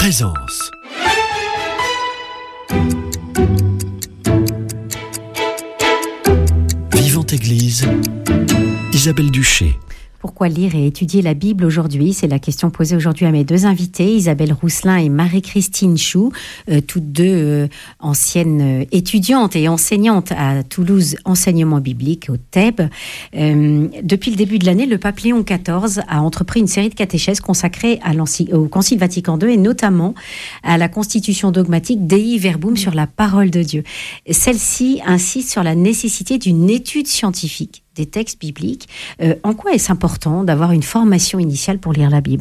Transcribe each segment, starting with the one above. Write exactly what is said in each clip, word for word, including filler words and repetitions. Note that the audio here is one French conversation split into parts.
Présence. Vivante Église, Isabelle Duché. Pourquoi lire et étudier la Bible aujourd'hui ? C'est la question posée aujourd'hui à mes deux invités, Isabelle Rousselin et Marie-Christine Chou, euh, toutes deux euh, anciennes étudiantes et enseignantes à Toulouse, enseignement biblique au T E B. Euh, depuis le début de l'année, le pape Léon quatorze a entrepris une série de catéchèses consacrées à au Concile Vatican deux et notamment à la constitution dogmatique Dei Verbum sur la parole de Dieu. Celle-ci insiste sur la nécessité d'une étude scientifique des textes bibliques. Euh, en quoi est-ce important d'avoir une formation initiale pour lire la Bible ?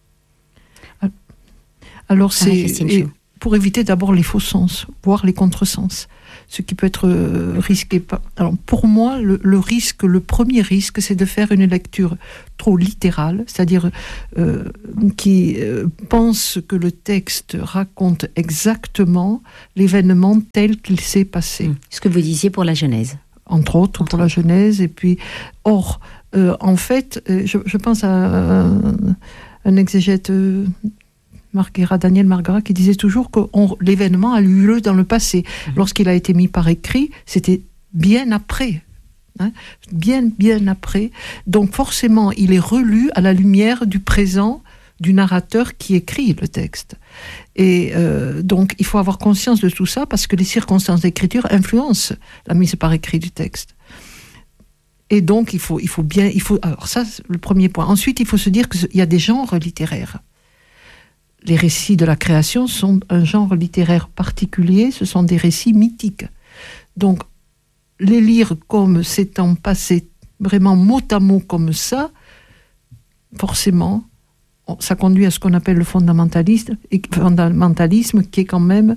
Alors, c'est pour éviter d'abord les faux sens, voire les contresens, ce qui peut être risqué. Alors, pour moi, le, le risque, le premier risque, c'est de faire une lecture trop littérale, c'est-à-dire euh, qui euh, pense que le texte raconte exactement l'événement tel qu'il s'est passé. Ce que vous disiez pour la Genèse. Entre autres, Entre pour la Genèse. Et puis, or, euh, en fait, euh, je, je pense à un, un exégète, euh, Marguera, Daniel Marguera, qui disait toujours que on, l'événement a eu lieu dans le passé. Mmh. Lorsqu'il a été mis par écrit, c'était bien après. Hein, bien, bien après. Donc, forcément, il est relu à la lumière du présent du narrateur qui écrit le texte. Et euh, donc, il faut avoir conscience de tout ça parce que les circonstances d'écriture influencent la mise par écrit du texte. Et donc, il faut, il faut bien... Il faut, alors ça, c'est le premier point. Ensuite, il faut se dire qu'il y a des genres littéraires. Les récits de la création sont un genre littéraire particulier, ce sont des récits mythiques. Donc, les lire comme s'étant passé vraiment mot à mot comme ça, forcément... ça conduit à ce qu'on appelle le fondamentalisme, fondamentalisme qui est quand même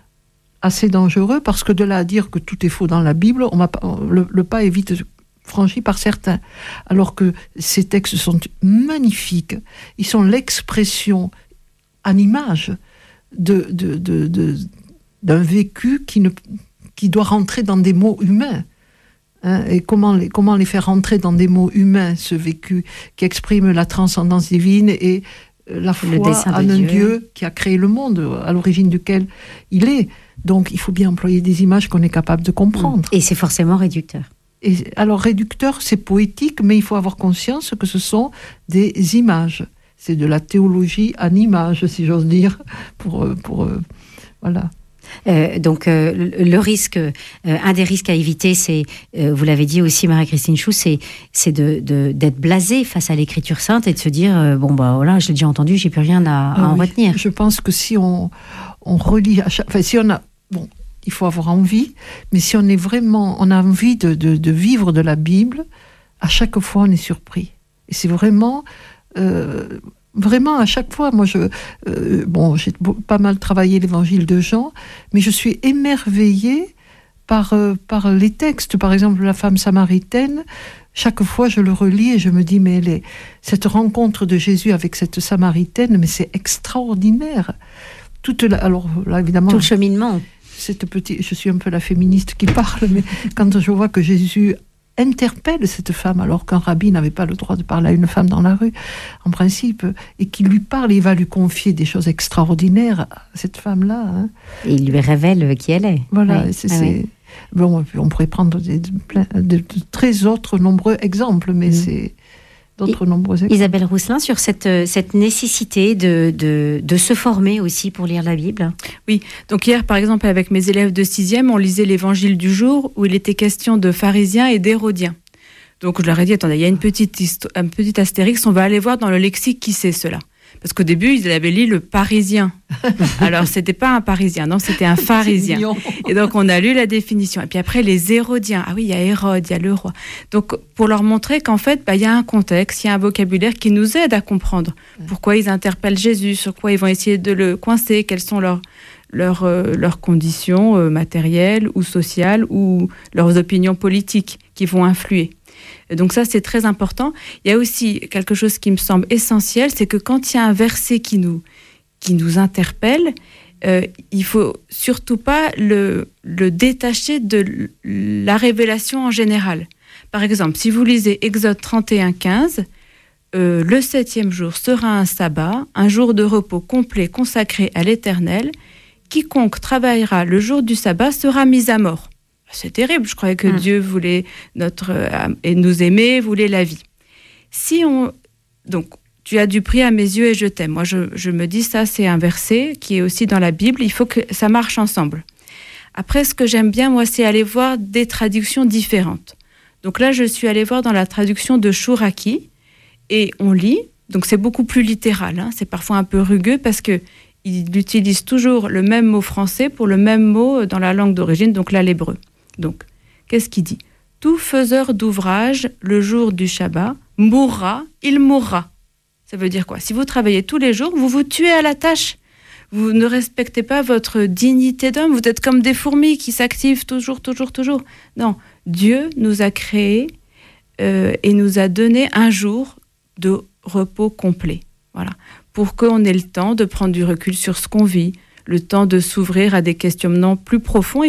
assez dangereux, parce que de là à dire que tout est faux dans la Bible, on va pas, le, le pas est vite franchi par certains. Alors que ces textes sont magnifiques, ils sont l'expression en image de, de, de, de, d'un vécu qui, ne, qui doit rentrer dans des mots humains. Hein, et comment les, comment les faire rentrer dans des mots humains, ce vécu qui exprime la transcendance divine et la foi en un Dieu. Dieu qui a créé le monde, à l'origine duquel il est. Donc, il faut bien employer des images qu'on est capable de comprendre. Et c'est forcément réducteur. Et, alors, réducteur, c'est poétique, mais il faut avoir conscience que ce sont des images. C'est de la théologie en images, si j'ose dire, pour... pour euh, voilà. Euh, donc euh, le, le risque, euh, un des risques à éviter, c'est, euh, vous l'avez dit aussi Marie-Christine Chou, c'est, c'est de, de, d'être blasé face à l'écriture sainte et de se dire, euh, bon bah voilà, je l'ai déjà entendu, j'ai plus rien à, à ah, en oui. retenir. Je pense que si on, on relit, à chaque, enfin si on a, bon, il faut avoir envie, mais si on est vraiment, on a envie de, de, de vivre de la Bible, à chaque fois on est surpris. Et c'est vraiment... Euh, Vraiment, à chaque fois, moi, je, euh, bon, j'ai pas mal travaillé l'évangile de Jean, mais je suis émerveillée par, euh, par les textes. Par exemple, la femme samaritaine, chaque fois, je le relis et je me dis, mais les, cette rencontre de Jésus avec cette samaritaine, mais c'est extraordinaire. Toute la, alors, là, évidemment... Tout le cheminement. Cette petite, je suis un peu la féministe qui parle, mais quand je vois que Jésus... interpelle cette femme alors qu'un rabbi n'avait pas le droit de parler à une femme dans la rue, en principe, et qu'il lui parle, il va lui confier des choses extraordinaires à cette femme-là. Hein. Et il lui révèle qui elle est. Voilà, oui. c'est... Ah, c'est... oui. Bon, on pourrait prendre des, de, de, de très autres nombreux exemples, mais mmh. c'est... d'autres Et, nombreux exemples. Isabelle Rousselin, sur cette, cette nécessité de, de, de se former aussi pour lire la Bible. Oui, donc hier par exemple avec mes élèves de sixième, on lisait l'évangile du jour où il était question de pharisiens et d'hérodiens. Donc je leur ai dit, attendez, il y a une petite, histo- un petit astérix, on va aller voir dans le lexique qui c'est cela. Parce qu'au début, ils avaient lu le parisien. Alors, c'était pas un parisien, non, c'était un pharisien. Et donc, on a lu la définition. Et puis après, les hérodiens. Ah oui, il y a Hérode, il y a le roi. Donc, pour leur montrer qu'en fait, bah, il y a un contexte, il y a un vocabulaire qui nous aide à comprendre pourquoi ils interpellent Jésus, sur quoi ils vont essayer de le coincer, quelles sont leurs, leurs, euh, leurs conditions euh, matérielles ou sociales ou leurs opinions politiques qui vont influer. Donc ça, c'est très important. Il y a aussi quelque chose qui me semble essentiel, c'est que quand il y a un verset qui nous, qui nous interpelle, euh, il ne faut surtout pas le, le détacher de la révélation en général. Par exemple, si vous lisez Exode trente et un, quinze, euh, le septième jour sera un sabbat, un jour de repos complet consacré à l'Éternel. Quiconque travaillera le jour du sabbat sera mis à mort. C'est terrible, je croyais que mmh. Dieu voulait notre, euh, et nous aimer, voulait la vie. Si on, donc, tu as du prix à mes yeux et je t'aime. Moi, je, je me dis, ça, c'est un verset qui est aussi dans la Bible. Il faut que ça marche ensemble. Après, ce que j'aime bien, moi, c'est aller voir des traductions différentes. Donc là, je suis allée voir dans la traduction de Chouraki et on lit. Donc, c'est beaucoup plus littéral. Hein, c'est parfois un peu rugueux parce que il utilise toujours le même mot français pour le même mot dans la langue d'origine, donc là, l'hébreu. Donc, qu'est-ce qu'il dit ? Tout faiseur d'ouvrage, le jour du Shabbat, mourra, il mourra. Ça veut dire quoi ? Si vous travaillez tous les jours, vous vous tuez à la tâche. Vous ne respectez pas votre dignité d'homme. Vous êtes comme des fourmis qui s'activent toujours, toujours, toujours. Non, Dieu nous a créés euh, et nous a donné un jour de repos complet. Voilà. Pour qu'on ait le temps de prendre du recul sur ce qu'on vit, le temps de s'ouvrir à des questionnements plus profonds.